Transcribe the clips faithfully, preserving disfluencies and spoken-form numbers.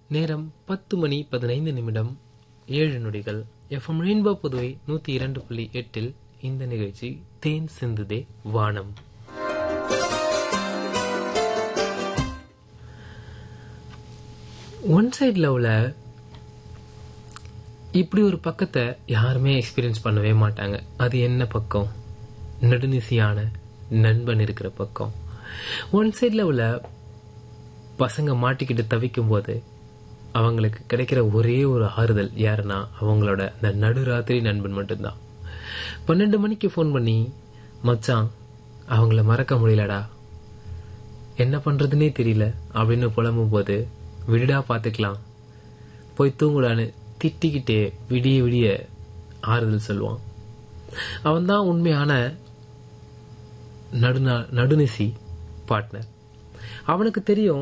நேரம் பத்து மணி பதினைந்து நிமிடம் ஏழு நொடிகள். எஃப்எம் ரெயின்போ புதுவை நூற்றி இரண்டு புள்ளி எட்டில் இந்த நிகழ்ச்சி தேன் சிந்துதே வானம். ஒன் சைட் லவ்ல இப்படி ஒரு பக்கத்தை யாருமே எக்ஸ்பீரியன்ஸ் பண்ணவே மாட்டாங்க. அது என்ன பக்கம்? நடுநிசியான நண்பன் இருக்கிற பக்கம். ஒன் சைட் லவ்ல பசங்க மாட்டிக்கிட்டு தவிக்கும் போது அவங்களுக்கு கிடைக்கிற ஒரே ஒரு ஆறுதல் யாருன்னா அவங்களோட அந்த நடுராத்திரி நண்பன் மட்டும்தான். பன்னெண்டு மணிக்கு ஃபோன் பண்ணி, மச்சான் அவங்கள மறக்க முடியலடா, என்ன பண்றதுன்னே தெரியல அப்படின்னு புலம்பும் போது, விடுடா பார்த்துக்கலாம், போய் தூங்குடான்னு திட்டிக்கிட்டே விடிய விடிய ஆறுதல் சொல்லுவான். அவன் தான் உண்மையான நடு நடுநிசி பார்ட்னர். அவனுக்கு தெரியும்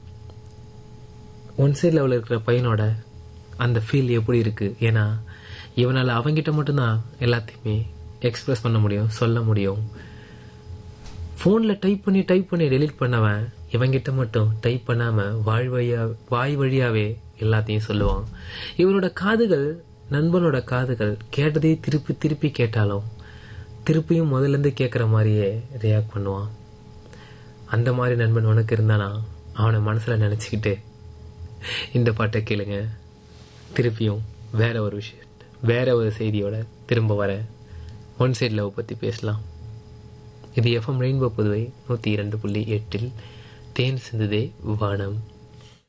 ஒன் சைட் லெவலில் இருக்கிற பையனோட அந்த ஃபீல் எப்படி இருக்கு. ஏன்னா இவனால் அவங்கிட்ட மட்டும்தான் எல்லாத்தையுமே எக்ஸ்பிரஸ் பண்ண முடியும், சொல்ல முடியும். ஃபோனில் டைப் பண்ணி டைப் பண்ணி டெலீட் பண்ணவன் இவங்கிட்ட மட்டும் டைப் பண்ணாமல் வாய் வழியா வாய் வழியாவே எல்லாத்தையும் சொல்லுவான். இவனோட காதுகள், நண்பனோட காதுகள் கேட்டதே திருப்பி திருப்பி கேட்டாலும் திருப்பியும் முதல்லேருந்து கேட்குற மாதிரியே ரியாக்ட் பண்ணுவான். அந்த மாதிரி நண்பன் உனக்கு இருந்தானா அவனை மனசில் நினச்சிக்கிட்டு இந்த பாட்டை கேளுங்க. திருப்பியும் வேற ஒரு விஷயம், வேற ஒரு செய்தியோட திரும்ப வர ஒன் சைட் லவ் பற்றி பேசலாம். இது எஃப்எம் ரெயின்போ புதுவை நூற்றி இரண்டு புள்ளி எட்டில் தேன் சிந்துதே வானம்.